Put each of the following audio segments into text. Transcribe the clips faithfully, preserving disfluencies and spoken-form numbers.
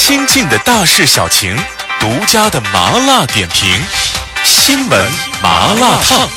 亲近的大事小情，独家的麻辣点评，新闻麻辣烫。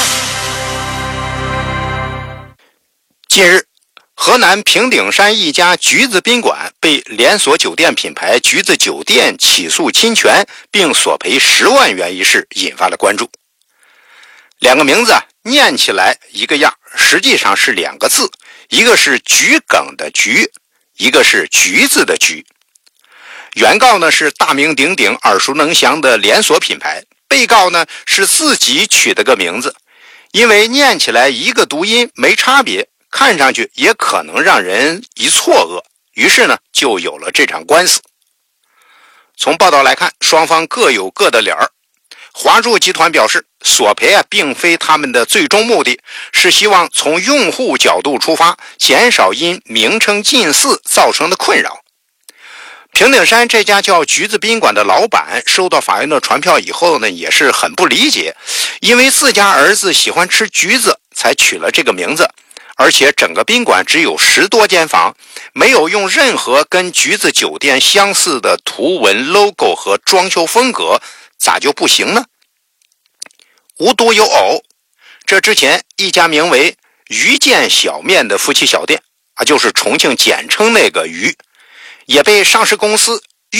近日，河南平顶山一家橘子宾馆被连锁酒店品牌橘子酒店起诉侵权，并索赔十万元一事引发了关注。两个名字念起来一个样，实际上是两个字，一个是桔梗的桔，一个是橘子的橘。原告呢是大名鼎鼎、耳熟能详的连锁品牌，被告呢是自己取的个名字，因为念起来一个读音没差别，看上去也可能让人一错愕，于是呢就有了这场官司。从报道来看，双方各有各的理儿。华住集团表示，索赔啊并非他们的最终目的，是希望从用户角度出发，减少因名称近似造成的困扰。平顶山这家叫橘子宾馆的老板收到法院的传票以后呢，也是很不理解，因为自家儿子喜欢吃橘子才取了这个名字，而且整个宾馆只有十多间房，没有用任何跟橘子酒店相似的图文 logo 和装修风格，咋就不行呢？无独有偶，这之前一家名为鱼见小面的夫妻小店啊，就是重庆简称那个鱼，也被上市公司